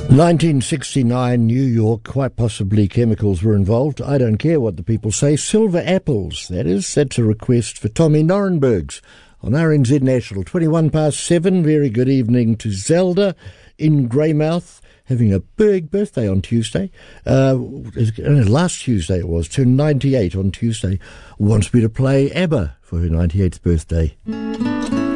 1969, New York, quite possibly chemicals were involved. I don't care what the people say. Silver apples, that is. That's a request for Tommy Norenbergs on RNZ National. 7:21. Very good evening to Zelda in Greymouth, having a big birthday on Tuesday. Last Tuesday it was, turned 98 on Tuesday. Wants me to play ABBA for her 98th birthday.